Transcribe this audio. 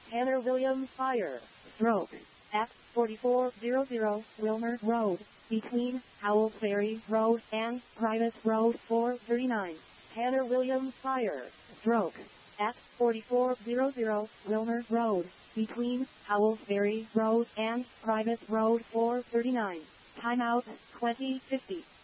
Tanner William Fire, stroke, at 4400 Wilmer Road, between Howells Ferry Road and Private Road 439. Tanner William Fire, stroke, at 4400 Wilmer Road, between Howells Ferry Road and Private Road 439. Timeout 2050.